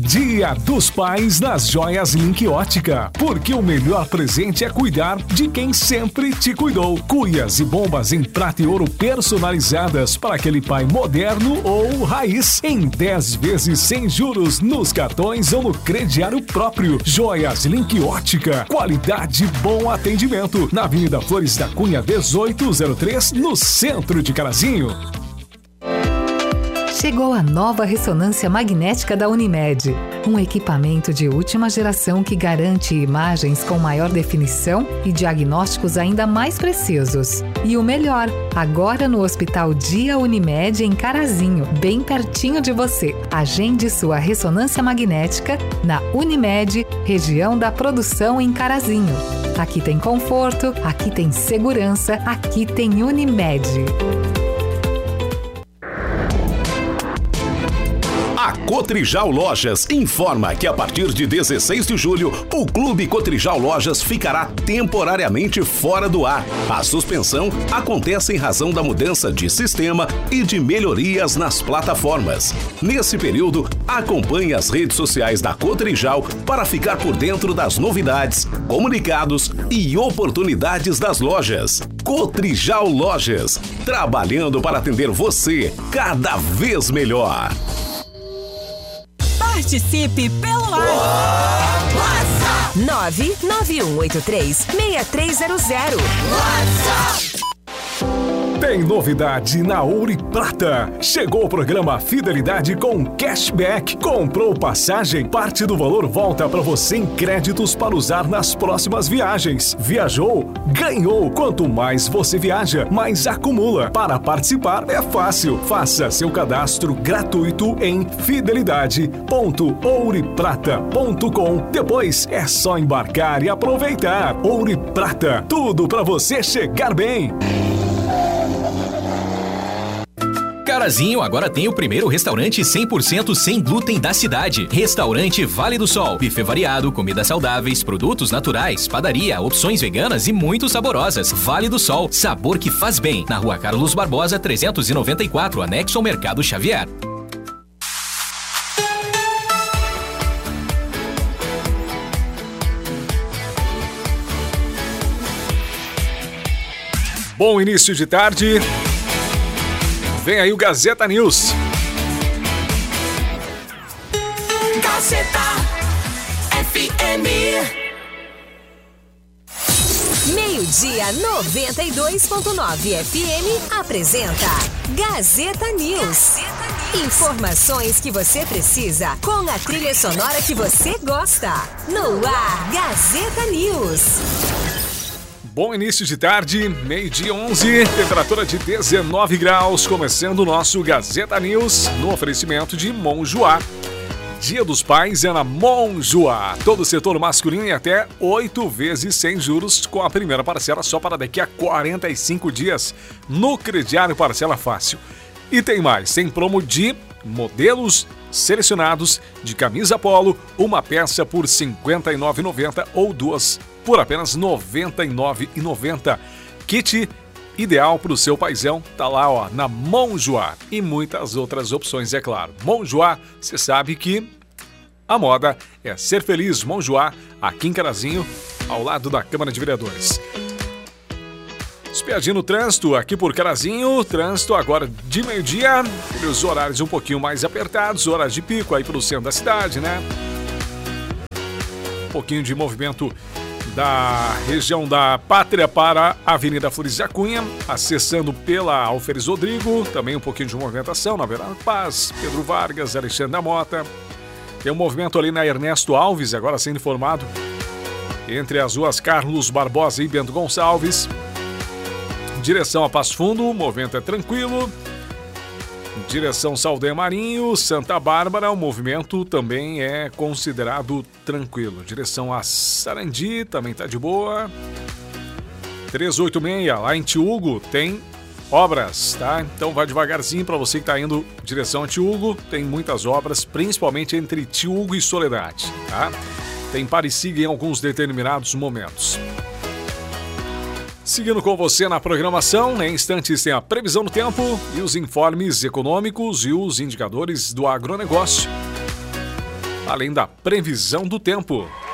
Dia dos Pais nas Joias Link Ótica. Porque o melhor presente é cuidar de quem sempre te cuidou. Cuias e bombas em prata e ouro personalizadas para aquele pai moderno ou raiz. Em 10 vezes sem juros nos cartões ou no crediário próprio. Joias Link Ótica. Qualidade e bom atendimento. Na Avenida Flores da Cunha 1803, no centro de Carazinho. Chegou a nova ressonância magnética da Unimed. Um equipamento de última geração que garante imagens com maior definição e diagnósticos ainda mais precisos. E o melhor, agora no Hospital Dia Unimed em Carazinho, bem pertinho de você. Agende sua ressonância magnética na Unimed, região da produção em Carazinho. Aqui tem conforto, aqui tem segurança, aqui tem Unimed. A Cotrijal Lojas informa que a partir de 16 de julho, o Clube Cotrijal Lojas ficará temporariamente fora do ar. A suspensão acontece em razão da mudança de sistema e de melhorias nas plataformas. Nesse período, acompanhe as redes sociais da Cotrijal para ficar por dentro das novidades, comunicados e oportunidades das lojas. Cotrijal Lojas, trabalhando para atender você cada vez melhor. Participe pelo WhatsApp 99183-6300. Tem novidade na Ouro e Prata. Chegou o programa Fidelidade com cashback. Comprou passagem? Parte do valor volta para você em créditos para usar nas próximas viagens. Viajou? Ganhou! Quanto mais você viaja, mais acumula. Para participar é fácil. Faça seu cadastro gratuito em fidelidade.ouroeprata.com. Depois é só embarcar e aproveitar. Ouro e Prata, tudo para você chegar bem. Carazinho agora tem o primeiro restaurante 100% sem glúten da cidade. Restaurante Vale do Sol. Buffet variado, comidas saudáveis, produtos naturais, padaria, opções veganas e muito saborosas. Vale do Sol, sabor que faz bem. Na Rua Carlos Barbosa, 394, anexo ao Mercado Xavier. Bom início de tarde. Vem aí o Gazeta News. Gazeta FM. Meio-dia 92.9 FM apresenta Gazeta News. Informações que você precisa com a trilha sonora que você gosta. No ar, Gazeta News. Bom início de tarde, meio-dia 11, temperatura de 19 graus, começando o nosso Gazeta News no oferecimento de Monjoá. Dia dos Pais é na Monjoá. Todo o setor masculino em até 8 vezes sem juros, com a primeira parcela só para daqui a 45 dias no crediário Parcela Fácil. E tem mais, tem promo de modelos selecionados de camisa polo, uma peça por R$ 59,90 ou duas por apenas R$ 99,90. Kit ideal para o seu paizão, tá lá ó, na Monjoá. E muitas outras opções, é claro. Monjoá, você sabe que a moda é ser feliz. Monjoá, aqui em Carazinho, ao lado da Câmara de Vereadores. Espiadinho no trânsito, aqui por Carazinho, trânsito agora de meio-dia, os horários um pouquinho mais apertados, horas de pico aí pelo centro da cidade, né? Um pouquinho de movimento da região da Pátria para a Avenida Flores da Cunha, acessando pela Alferes Rodrigo, também um pouquinho de movimentação na Verão Paz, Pedro Vargas, Alexandre da Mota. Tem um movimento ali na Ernesto Alves, agora sendo informado, entre as ruas Carlos Barbosa e Bento Gonçalves. Direção a Passo Fundo, o movimento é tranquilo. Direção Saldanha Marinho, Santa Bárbara, o movimento também é considerado tranquilo. Direção a Sarandi, também tá de boa. 386, lá em Tiúgo, tem obras, tá? Então vai devagarzinho para você que tá indo direção a Tiúgo. Tem muitas obras, principalmente entre Tiúgo e Soledade, tá? Tem pare e siga em alguns determinados momentos. Seguindo com você na programação, em instantes tem a previsão do tempo e os informes econômicos e os indicadores do agronegócio. além da previsão do tempo.